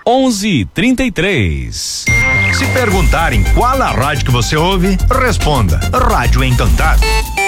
11:33. Se perguntarem qual a rádio que você ouve, responda: Rádio Encantado.